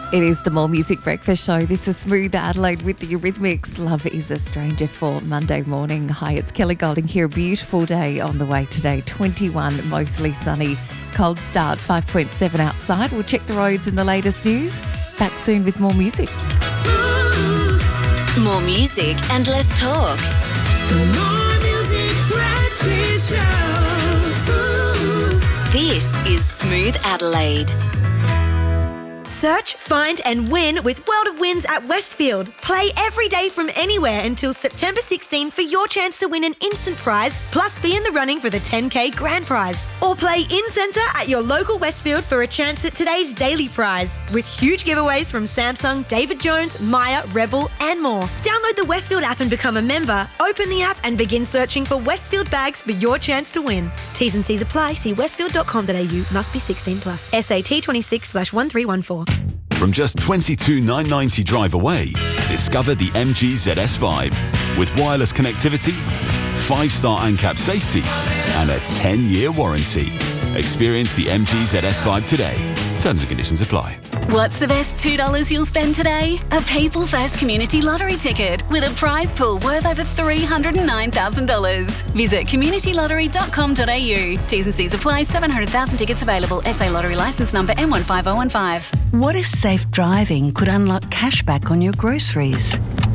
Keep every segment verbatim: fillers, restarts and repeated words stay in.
It is the More Music Breakfast Show. This is Smooth Adelaide with the Eurythmics. Love is a Stranger for Monday morning. Hi, it's Kelly Golding here. Beautiful day on the way today. twenty-one, mostly sunny. Cold start, five point seven outside. We'll check the roads and the latest news. Back soon with more music. Smooth. More music and less talk. The More Music Breakfast Show. Smooth. This is Smooth Adelaide. Search, find and win with World of Wins at Westfield. Play every day from anywhere until September sixteenth for your chance to win an instant prize plus be in the running for the ten K grand prize. Or play in-centre at your local Westfield for a chance at today's daily prize with huge giveaways from Samsung, David Jones, Maya, Rebel and more. Download the Westfield app and become a member. Open the app and begin searching for Westfield bags for your chance to win. T's and C's apply. See westfield dot com dot a u. Must be sixteen plus. S A T twenty-six slash one three one four. From just twenty-two thousand nine hundred ninety drive away, discover the M G Z S Vibe with wireless connectivity, five-star ANCAP safety and a ten-year warranty. Experience the M G Z S Vibe today. Terms and conditions apply. What's the best two dollars you'll spend today? A People First Community Lottery ticket with a prize pool worth over three hundred nine thousand dollars. Visit community lottery dot com dot a u. T's and C's apply. seven hundred thousand tickets available. S A Lottery licence number M one five zero one five. What if safe driving could unlock cashback on your groceries?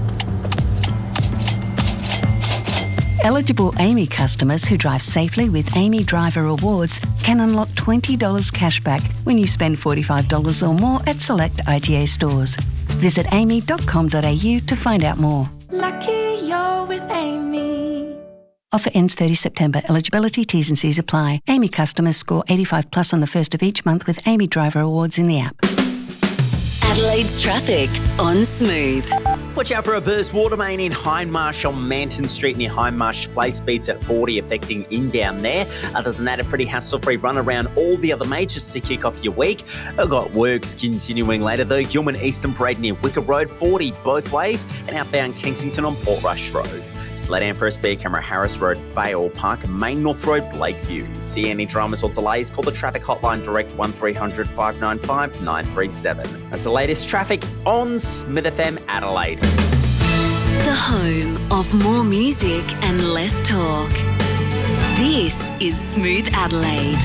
Eligible Amy customers who drive safely with Amy Driver Rewards can unlock twenty dollars cashback when you spend forty-five dollars or more at select I G A stores. Visit amy dot com dot a u to find out more. Lucky you're with Amy. Offer ends thirtieth September. Eligibility, T's and C's apply. Amy customers score eighty-five plus on the first of each month with Amy Driver Awards in the app. Adelaide's traffic on Smooth. Watch out for a burst water main in Hindmarsh on Manton Street near Hindmarsh Place. Speeds at forty, affecting inbound there. Other than that, a pretty hassle-free run around all the other majors to kick off your week. I've got works continuing later though. Gilman Eastern Parade near Wicker Road, forty both ways, and outbound Kensington on Portrush Road. Sleddam for a speed camera, Harris Road, Vale Park, Main North Road, Lakeview. See any dramas or delays? Call the traffic hotline direct one three hundred five nine five nine three seven. That's the latest traffic on Smith F M Adelaide. The home of more music and less talk. This is Smooth Adelaide.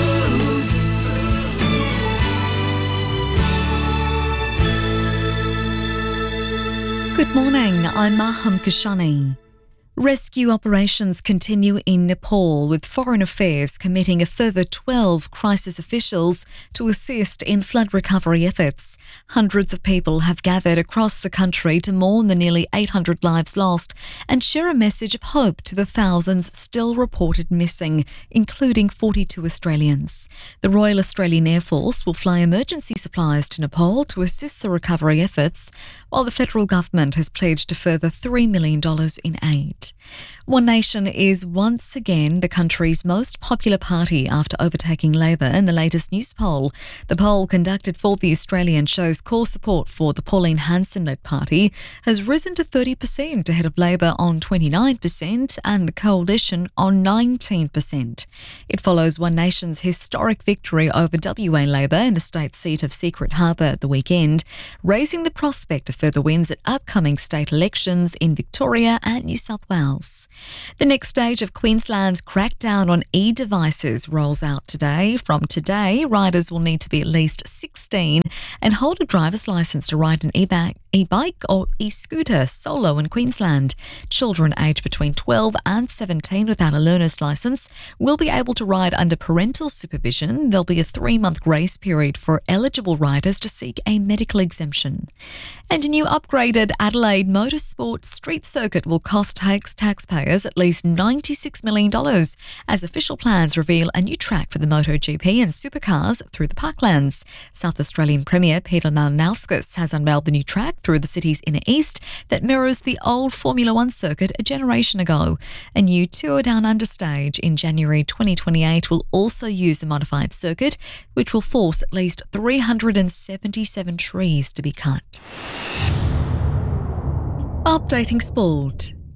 Good morning, I'm Maham Kashani. Rescue operations continue in Nepal, with Foreign Affairs committing a further twelve crisis officials to assist in flood recovery efforts. Hundreds of people have gathered across the country to mourn the nearly eight hundred lives lost and share a message of hope to the thousands still reported missing, including forty-two Australians. The Royal Australian Air Force will fly emergency supplies to Nepal to assist the recovery efforts, while the federal government has pledged a further three million dollars in aid. One Nation is once again the country's most popular party after overtaking Labor in the latest news poll. The poll, conducted for The Australian, shows core support for the Pauline Hanson-led party has risen to thirty percent ahead of Labor on twenty-nine percent and the Coalition on nineteen percent. It follows One Nation's historic victory over W A Labor in the state seat of Secret Harbour at the weekend, raising the prospect of further wins at upcoming state elections in Victoria and New South Wales. The next stage of Queensland's crackdown on e-devices rolls out today. From today, riders will need to be at least sixteen and hold a driver's licence to ride an e-bike, e-bike or e-scooter solo in Queensland. Children aged between twelve and seventeen without a learner's licence will be able to ride under parental supervision. There'll be a three-month grace period for eligible riders to seek a medical exemption. And a new upgraded Adelaide Motorsport Street Circuit will cost tax taxpayers at least ninety-six million dollars as official plans reveal a new track for the MotoGP and supercars through the Parklands. South Australian Premier Peter Malinauskas has unveiled the new track through the city's inner east that mirrors the old Formula One circuit a generation ago. A new Tour Down Under stage in January twenty twenty-eight will also use a modified circuit, which will force at least three hundred seventy-seven trees to be cut. Updating sport.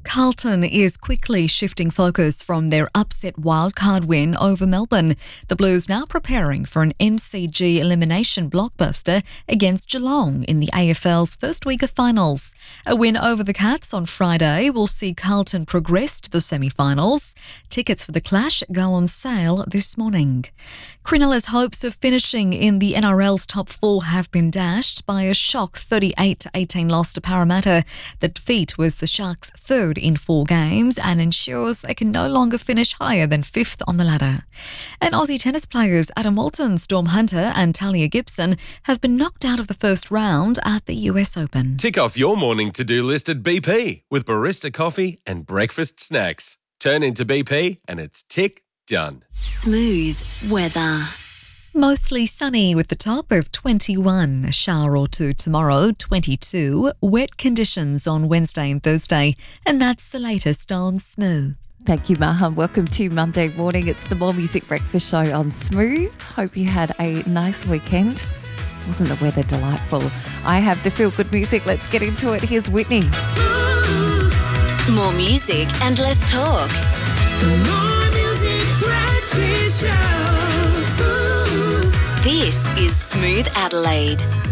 Carlton is quickly shifting focus from their upset wildcard win over Melbourne. The Blues now preparing for an M C G elimination blockbuster against Geelong in the A F L's first week of finals. A win over the Cats on Friday will see Carlton progress to the semi-finals. Tickets for the clash go on sale this morning. Cronulla's hopes of finishing in the N R L's top four have been dashed by a shock thirty-eight to eighteen loss to Parramatta. The defeat was the Sharks' third in four games and ensures they can no longer finish higher than fifth on the ladder. And Aussie tennis players Adam Walton, Storm Hunter and Talia Gibson have been knocked out of the first round at the U S Open. Tick off your morning to-do list at B P with barista coffee and breakfast snacks. Turn into B P and it's tick done. Smooth weather. Mostly sunny with the top of twenty-one, a shower or two tomorrow, twenty-two, wet conditions on Wednesday and Thursday, and that's the latest on Smooth. Thank you, Maham. Welcome to Monday morning. It's the More Music Breakfast Show on Smooth. Hope you had a nice weekend. Wasn't the weather delightful? I have the feel-good music. Let's get into it. Here's Whitney. More music and less talk. More Music Breakfast Show. This is Smooth Adelaide.